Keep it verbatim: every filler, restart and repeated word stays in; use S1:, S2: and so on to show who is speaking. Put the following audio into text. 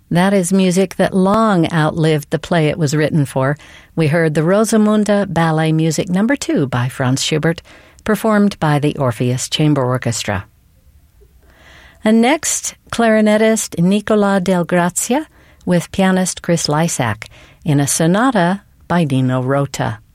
S1: That is music that long outlived the play it was written for. We heard the Rosamunde Ballet Music Number Two by Franz Schubert, performed by the Orpheus Chamber Orchestra. And next, clarinetist Nicola Del Grazia with pianist Chris Lysak in a sonata by Nino Rota.